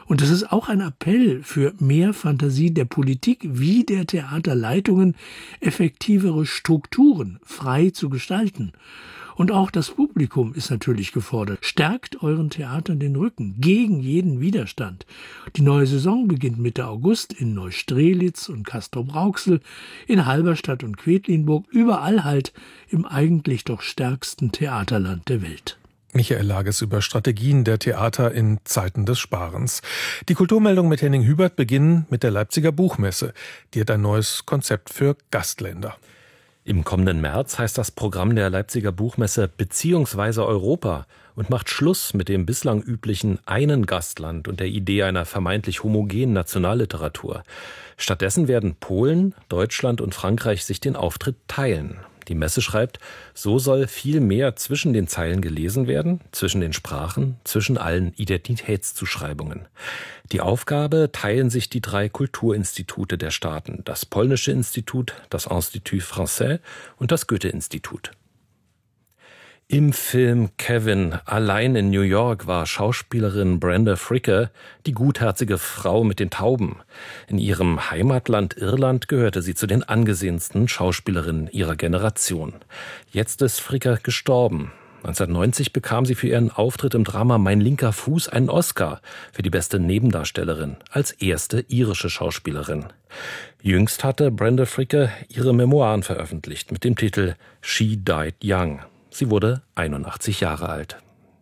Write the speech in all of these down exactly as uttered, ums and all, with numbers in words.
Und es ist auch ein Appell für mehr Fantasie der Politik wie der Theaterleitungen, effektivere Strukturen frei zu gestalten. Und auch das Publikum ist natürlich gefordert. Stärkt euren Theatern den Rücken gegen jeden Widerstand. Die neue Saison beginnt Mitte August in Neustrelitz und Castrop-Rauxel, in Halberstadt und Quedlinburg, überall halt im eigentlich doch stärksten Theaterland der Welt. Michael Lages über Strategien der Theater in Zeiten des Sparens. Die Kulturmeldung mit Henning Hubert beginnen mit der Leipziger Buchmesse. Die hat ein neues Konzept für Gastländer. Im kommenden März heißt das Programm der Leipziger Buchmesse beziehungsweise Europa und macht Schluss mit dem bislang üblichen einen Gastland und der Idee einer vermeintlich homogenen Nationalliteratur. Stattdessen werden Polen, Deutschland und Frankreich sich den Auftritt teilen. Die Messe schreibt, so soll viel mehr zwischen den Zeilen gelesen werden, zwischen den Sprachen, zwischen allen Identitätszuschreibungen. Die Aufgabe teilen sich die drei Kulturinstitute der Staaten, das Polnische Institut, das Institut Français und das Goethe-Institut. Im Film Kevin allein in New York war Schauspielerin Brenda Fricker die gutherzige Frau mit den Tauben. In ihrem Heimatland Irland gehörte sie zu den angesehensten Schauspielerinnen ihrer Generation. Jetzt ist Fricker gestorben. neunzehnhundertneunzig bekam sie für ihren Auftritt im Drama Mein linker Fuß einen Oscar für die beste Nebendarstellerin, als erste irische Schauspielerin. Jüngst hatte Brenda Fricker ihre Memoiren veröffentlicht mit dem Titel She Died Young. Sie wurde einundachtzig Jahre alt.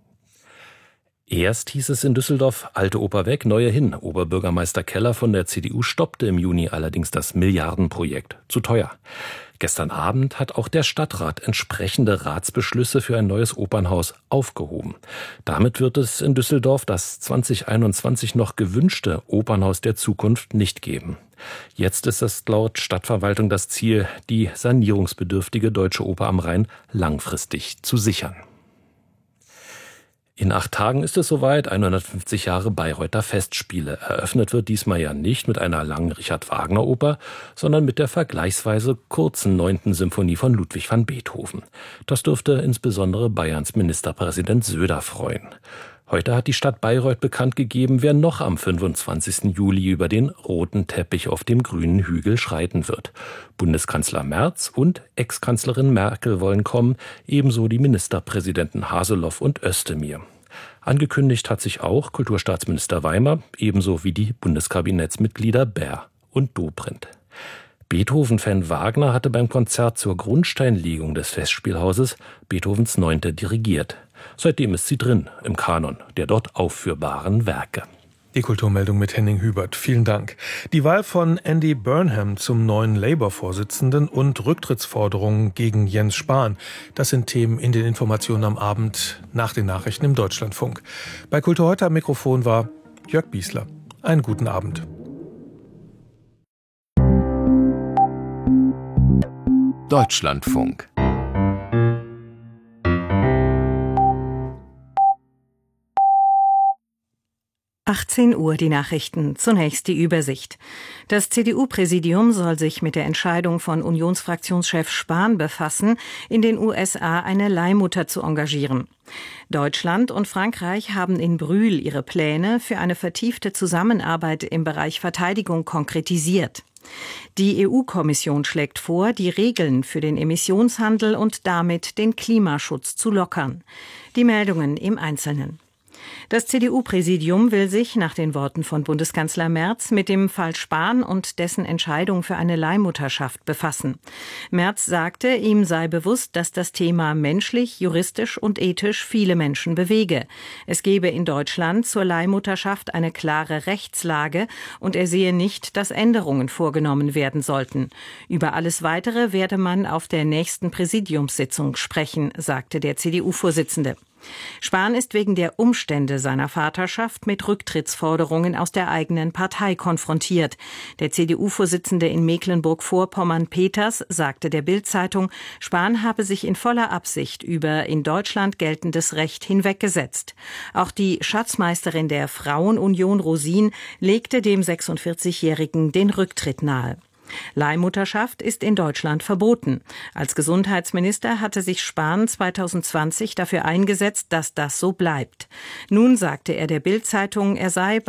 Erst hieß es in Düsseldorf, alte Oper weg, neue hin. Oberbürgermeister Keller von der C D U stoppte im Juni allerdings das Milliardenprojekt. Zu teuer. Gestern Abend hat auch der Stadtrat entsprechende Ratsbeschlüsse für ein neues Opernhaus aufgehoben. Damit wird es in Düsseldorf das zwanzig einundzwanzig noch gewünschte Opernhaus der Zukunft nicht geben. Jetzt ist es laut Stadtverwaltung das Ziel, die sanierungsbedürftige Deutsche Oper am Rhein langfristig zu sichern. In acht Tagen ist es soweit, hundertfünfzig Jahre Bayreuther Festspiele. Eröffnet wird diesmal ja nicht mit einer langen Richard-Wagner-Oper, sondern mit der vergleichsweise kurzen neunten Symphonie von Ludwig van Beethoven. Das dürfte insbesondere Bayerns Ministerpräsident Söder freuen. Heute hat die Stadt Bayreuth bekannt gegeben, wer noch am fünfundzwanzigsten Juli über den roten Teppich auf dem grünen Hügel schreiten wird. Bundeskanzler Merz und Ex-Kanzlerin Merkel wollen kommen, ebenso die Ministerpräsidenten Haseloff und Özdemir. Angekündigt hat sich auch Kulturstaatsminister Weimer, ebenso wie die Bundeskabinettsmitglieder Baer und Dobrindt. Beethoven-Fan Wagner hatte beim Konzert zur Grundsteinlegung des Festspielhauses Beethovens Neunte dirigiert. Seitdem ist sie drin im Kanon der dort aufführbaren Werke. Die Kulturmeldung mit Henning Hubert. Vielen Dank. Die Wahl von Andy Burnham zum neuen Labour-Vorsitzenden und Rücktrittsforderungen gegen Jens Spahn. Das sind Themen in den Informationen am Abend nach den Nachrichten im Deutschlandfunk. Bei Kultur heute am Mikrofon war Jörg Biesler. Einen guten Abend. Deutschlandfunk. achtzehn Uhr die Nachrichten. Zunächst die Übersicht. Das C D U-Präsidium soll sich mit der Entscheidung von Unionsfraktionschef Spahn befassen, in den U S A eine Leihmutter zu engagieren. Deutschland und Frankreich haben in Brühl ihre Pläne für eine vertiefte Zusammenarbeit im Bereich Verteidigung konkretisiert. Die E U-Kommission schlägt vor, die Regeln für den Emissionshandel und damit den Klimaschutz zu lockern. Die Meldungen im Einzelnen. Das C D U-Präsidium will sich nach den Worten von Bundeskanzler Merz mit dem Fall Spahn und dessen Entscheidung für eine Leihmutterschaft befassen. Merz sagte, ihm sei bewusst, dass das Thema menschlich, juristisch und ethisch viele Menschen bewege. Es gebe in Deutschland zur Leihmutterschaft eine klare Rechtslage und er sehe nicht, dass Änderungen vorgenommen werden sollten. Über alles Weitere werde man auf der nächsten Präsidiumssitzung sprechen, sagte der C D U-Vorsitzende. Spahn ist wegen der Umstände seiner Vaterschaft mit Rücktrittsforderungen aus der eigenen Partei konfrontiert. Der C D U-Vorsitzende in Mecklenburg-Vorpommern Peters sagte der Bild-Zeitung, Spahn habe sich in voller Absicht über in Deutschland geltendes Recht hinweggesetzt. Auch die Schatzmeisterin der Frauenunion Rosin legte dem sechsundvierzigjährigen den Rücktritt nahe. Leihmutterschaft ist in Deutschland verboten. Als Gesundheitsminister hatte sich Spahn zweitausendzwanzig dafür eingesetzt, dass das so bleibt. Nun sagte er der Bild-Zeitung, er sei